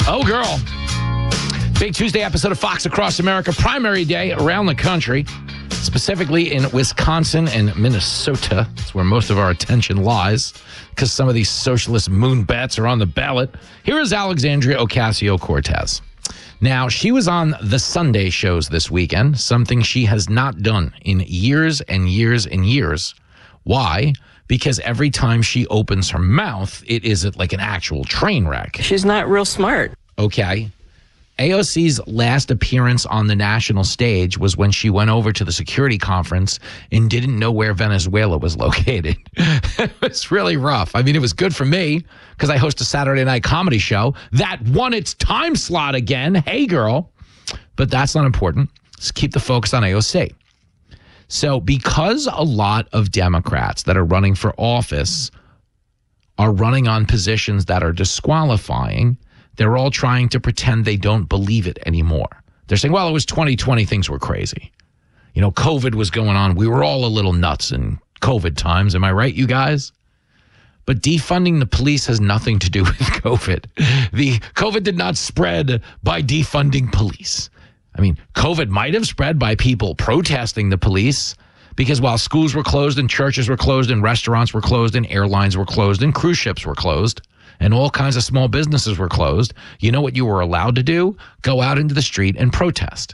Oh, girl. Big Tuesday episode of Fox Across America. Primary day around the country, specifically in Wisconsin and Minnesota. That's where most of our attention lies because some of these socialist moon bats are on the ballot. Here is Alexandria Ocasio-Cortez. Now, she was on the Sunday shows this weekend, something she has not done in years and years and years. Why? Because every time she opens her mouth, it is like an actual train wreck. She's not real smart. Okay. AOC's last appearance on the national stage was when she went over to the security conference and didn't know where Venezuela was located. It was really rough. I mean, it was good for me because I host a Saturday night comedy show that won its time slot again. Hey, girl. But that's not important. Let's keep the focus on AOC. So because a lot of Democrats that are running for office are running on positions that are disqualifying, they're all trying to pretend they don't believe it anymore. They're saying, well, it was 2020, things were crazy. You know, COVID was going on. We were all a little nuts in COVID times. Am I right, you guys? But defunding the police has nothing to do with COVID. The COVID did not spread by defunding police. I mean, COVID might have spread by people protesting the police because while schools were closed and churches were closed and restaurants were closed and airlines were closed and cruise ships were closed, and all kinds of small businesses were closed, you know what you were allowed to do? Go out into the street and protest.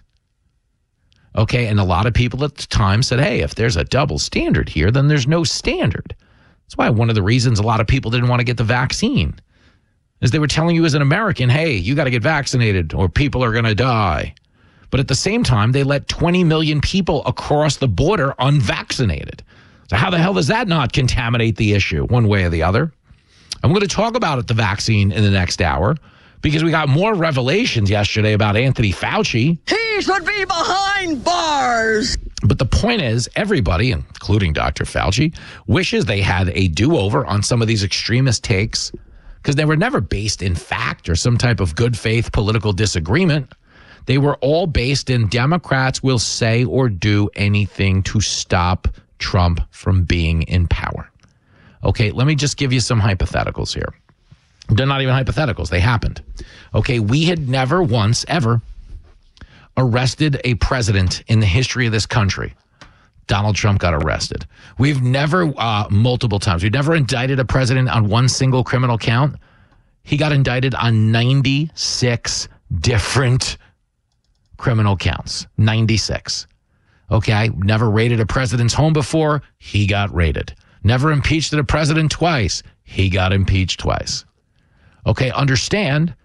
Okay, and a lot of people at the time said, hey, if there's a double standard here, then there's no standard. That's why one of the reasons a lot of people didn't want to get the vaccine is they were telling you as an American, hey, you got to get vaccinated or people are going to die. But at the same time, they let 20 million people across the border unvaccinated. So how the hell does that not contaminate the issue one way or the other? I'm going to talk about it, the vaccine, in the next hour because we got more revelations yesterday about Anthony Fauci. He should be behind bars. But the point is, everybody, including Dr. Fauci, wishes they had a do-over on some of these extremist takes because they were never based in fact or some type of good faith political disagreement. They were all based in Democrats will say or do anything to stop Trump from being in power. Okay, let me just give you some hypotheticals here. They're not even hypotheticals. They happened. Okay, we had never once ever arrested a president in the history of this country. Donald Trump got arrested. We've never, multiple times, we've never indicted a president on one single criminal count. He got indicted on 96 different criminal counts. 96. Okay, never raided a president's home before. He got raided. Never impeached a president twice. He got impeached twice. Okay, understand